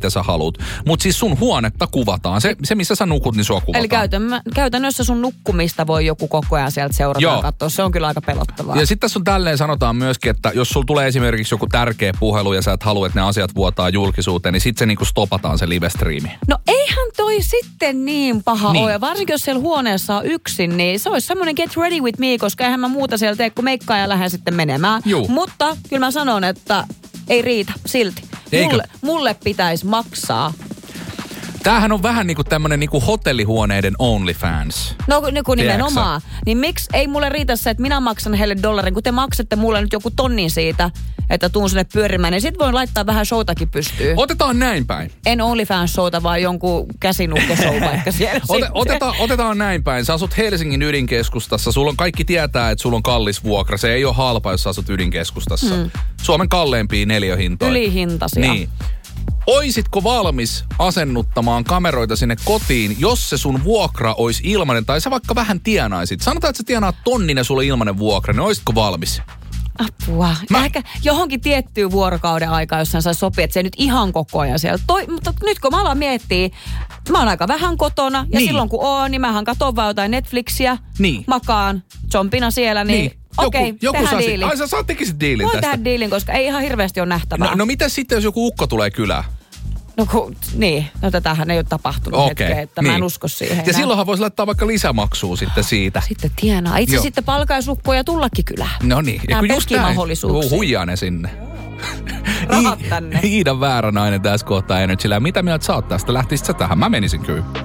mitä sä haluut. Mutta siis sun huonetta kuvataan. Se missä sä nukut, niin sua kuvataan. Eli käytännössä sun nukkumista voi joku koko ajan sieltä seurata ja katsoa. Se on kyllä aika pelottavaa. Ja sitten tässä on tälleen sanotaan myöskin, että jos sulla tulee esimerkiksi joku tärkeä puhelu ja sä et halua, että ne asiat vuotaa julkisuuteen, niin sitten se niinku stopataan se live-striimi. No eihän toi sitten niin paha ole. Ja varsinkin jos siellä huoneessa on yksin, niin se olisi semmoinen get ready with me, koska eihän mä muuta siellä tee, kun meikkaa ja lähden sitten menemään. Juu. Mutta kyllä mä sanon, että ei riitä silti. Mulle pitäisi maksaa. Tämähän on vähän niinku tämmönen niinku hotellihuoneiden OnlyFans. No nimenomaan. Niin miksi ei mulle riitä se, että minä maksan heille $1, kun te maksatte mulle nyt joku tonnin siitä, että tuun sinne pyörimään, niin sit voin laittaa vähän showtakin pystyyn. Otetaan näin päin. En OnlyFans-showta, vaan jonkun käsinukke-show vaikka siellä otetaan näin päin. Sä asut Helsingin ydinkeskustassa. Sulla on kaikki tietää, että sulla on kallis vuokra. Se ei ole halpa, jos sä asut ydinkeskustassa. Suomen kalleimpia neliöhintoja. Ylihintaisia. Niin. Oisitko valmis asennuttamaan kameroita sinne kotiin, jos se sun vuokra olisi ilmainen, tai sä vaikka vähän tienaisit? Sanotaan, että sä tienaat tonnin ja sulla on ilmainen vuokra, niin oisitko valmis? Apua. Ehkä johonkin tiettyyn vuorokauden aikaan, jos saa sopia, että se ei nyt ihan koko ajan siellä. Mutta nyt kun mä alan miettiä, mä oon aika vähän kotona, ja silloin kun oon, niin mähän katon vaan jotain Netflixiä, makaan, zombina siellä, niin okei, tehdään diili. Ai sä tekisit diilin tästä? Voin tehdä diilin, koska ei ihan hirveästi ole nähtävää. No mitä sitten, jos joku ukko tulee kylään? No tätähän ei ole tapahtunut hetkeä, että mä en usko siihen enää. Ja silloinhan voisi laittaa vaikka lisämaksua sitten siitä. Sitten tienaa. Itse sitten palkaisi ukkoja tullakin kylään. No niin. Nämä mahdollisuuksia. Huijaa ne sinne. Rahat tänne. Iida Väärä nainen tässä kohtaa Energyllä. Mitä mieltä sä oot tästä? Lähtisit sä tähän? Mä menisin kyllä.